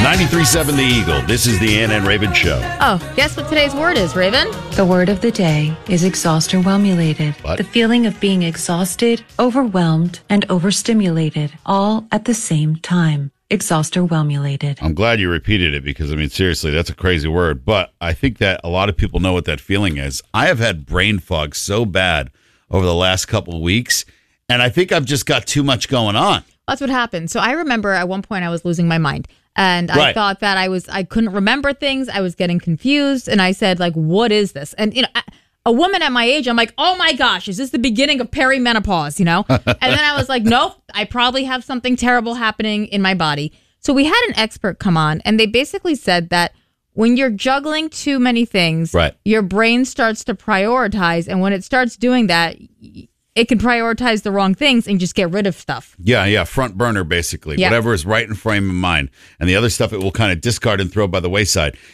93.7 The Eagle. This is the Ann and Raven Show. Oh, guess what today's word is, Raven? The word of the day is exhausted-whelmulated. What? The feeling of being exhausted, overwhelmed, and overstimulated, all at the same time. Exhausted-whelmulated. I'm glad you repeated it because, I mean, seriously, that's a crazy word. But I think that a lot of people know what that feeling is. I have had brain fog so bad over the last couple of weeks, and I think I've just got too much going on. That's what happened. So I remember at one point I was losing my mind. And I thought that I couldn't remember things. I was getting confused. And I said, like, what is this? And, you know, a woman at my age, I'm like, oh my gosh, is this the beginning of perimenopause, you know? And then I was like, nope, I probably have something terrible happening in my body. So we had an expert come on, and they basically said that when you're juggling too many things, your brain starts to prioritize. And when it starts doing that, it can prioritize the wrong things and just get rid of stuff. Yeah. Front burner, basically. Yeah. Whatever is right in frame of mind. And the other stuff, it will kind of discard and throw by the wayside.